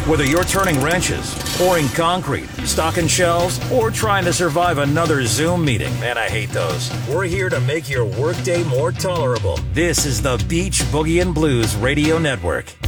Whether you're turning wrenches, pouring concrete, stocking shelves, or trying to survive another Zoom meeting, man, I hate those. We're here to make your workday more tolerable. This is the Beach Boogie and Blues Radio Network.